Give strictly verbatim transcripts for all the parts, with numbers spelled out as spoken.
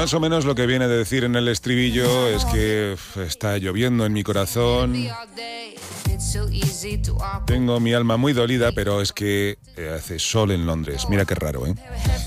Más o menos lo que viene de decir en el estribillo es que está lloviendo en mi corazón. Tengo mi alma muy dolida, pero es que hace sol en Londres. Mira qué raro, ¿eh?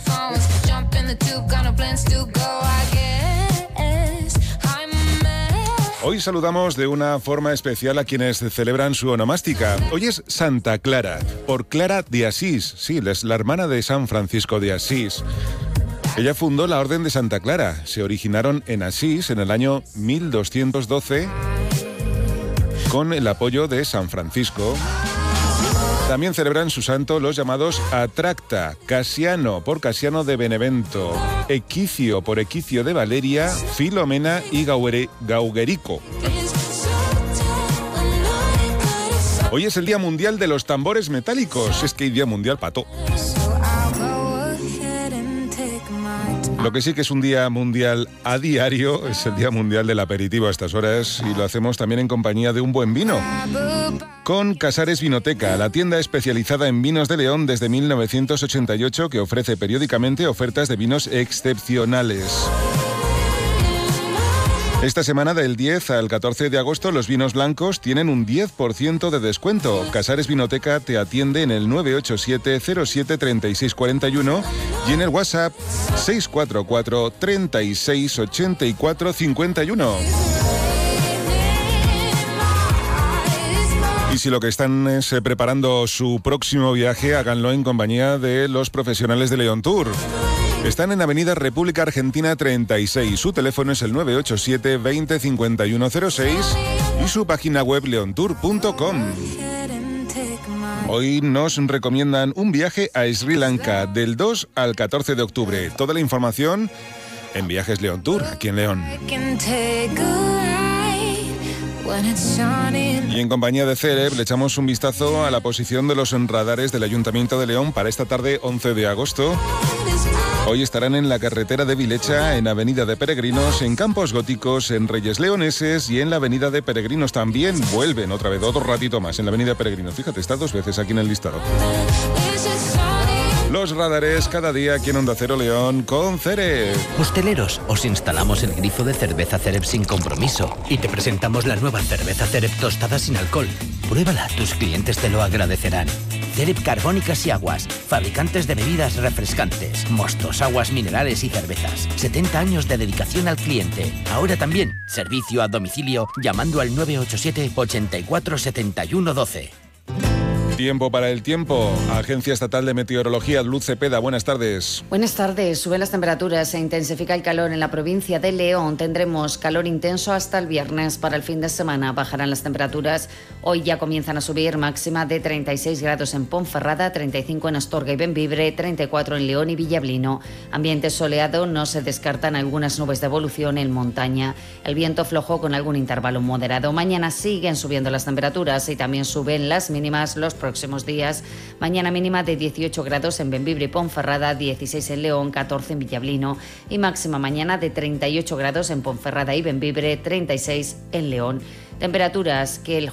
Hoy saludamos de una forma especial a quienes celebran su onomástica. Hoy es Santa Clara, por Clara de Asís. Sí, es la hermana de San Francisco de Asís. Ella fundó la Orden de Santa Clara. Se originaron en Asís en el año mil doscientos doce con el apoyo de San Francisco. También celebran su santo los llamados Atracta, Casiano por Casiano de Benevento, Equicio por Equicio de Valeria, Filomena y Gaure, Gaugerico. Hoy es el Día Mundial de los Tambores Metálicos. Es que hay Día Mundial para todo. Lo que sí que es un día mundial a diario es el Día Mundial del Aperitivo a estas horas, y lo hacemos también en compañía de un buen vino. Con Casares Vinoteca, la tienda especializada en vinos de León desde mil novecientos ochenta y ocho, que ofrece periódicamente ofertas de vinos excepcionales. Esta semana, del diez al catorce de agosto, los vinos blancos tienen un diez por ciento de descuento. Casares Vinoteca te atiende en el nueve ocho siete cero siete tres seis cuatro uno y en el WhatsApp seis cuatro cuatro treinta y seis ochenta y cuatro cincuenta y uno. Y si lo que están es eh, preparando su próximo viaje, háganlo en compañía de los profesionales de León Tour. Están en Avenida República Argentina treinta y seis. Su teléfono es el nueve ocho siete veinte cincuenta y uno cero seis y su página web leontour punto com. Hoy nos recomiendan un viaje a Sri Lanka del dos al catorce de octubre. Toda la información en Viajes León Tour, aquí en León. Y en compañía de Cereb le echamos un vistazo a la posición de los radares del Ayuntamiento de León para esta tarde once de agosto. Hoy estarán en la carretera de Vilecha, en Avenida de Peregrinos, en Campos Góticos, en Reyes Leoneses y en la Avenida de Peregrinos también. Vuelven otra vez, otro ratito más en la Avenida de Peregrinos. Fíjate, está dos veces aquí en el listado. Los radares cada día aquí en Onda Cero León con Cereb. Hosteleros, os instalamos el grifo de cerveza Cereb sin compromiso y te presentamos la nueva cerveza Cereb tostada sin alcohol. Pruébala, tus clientes te lo agradecerán. Cereb Carbónicas y Aguas, fabricantes de bebidas refrescantes, mostos, aguas minerales y cervezas. setenta años de dedicación al cliente. Ahora también, servicio a domicilio llamando al nueve ocho siete ochenta y cuatro setenta y uno doce. Tiempo para el tiempo. Agencia Estatal de Meteorología, Luz Cepeda, buenas tardes. Buenas tardes. Suben las temperaturas, se intensifica el calor en la provincia de León. Tendremos calor intenso hasta el viernes. Para el fin de semana bajarán las temperaturas. Hoy ya comienzan a subir, máxima de treinta y seis grados en Ponferrada, treinta y cinco en Astorga y Bembibre, treinta y cuatro en León y Villablino. Ambiente soleado, no se descartan algunas nubes de evolución en montaña. El viento flojo con algún intervalo moderado. Mañana siguen subiendo las temperaturas y también suben las mínimas los próximos días. Mañana mínima de dieciocho grados en Bembibre y Ponferrada, dieciséis en León, catorce en Villablino y máxima mañana de treinta y ocho grados en Ponferrada y Bembibre, treinta y seis en León. Temperaturas que el